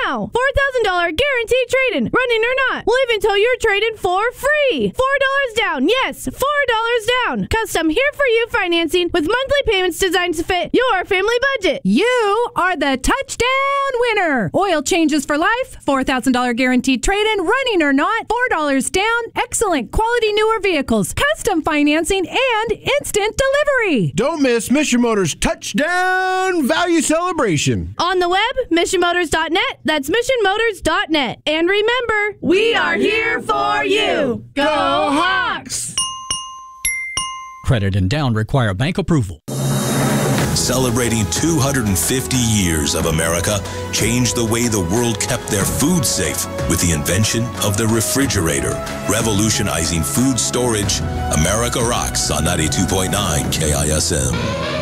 now. $4,000 guaranteed trade-in, running or not. We'll even tow your trade-in for free. $4 down. Yes, $4 down. Custom here-for-you financing with monthly payments designed to fit your family budget. You are the touchdown winner. Oil changes for life, $4,000 guaranteed trade-in, running or not, $4 down, excellent quality newer vehicles, custom financing, and instant delivery. Don't miss Mission Motors Touchdown Value Celebration. On the web, missionmotors.net. That's missionmotors.net. And remember, we are here for you. Go Hawks! Credit and down require bank approval. Celebrating 250 years of America changed the way the world kept their food safe with the invention of the refrigerator, revolutionizing food storage. America rocks on 92.9 KISM.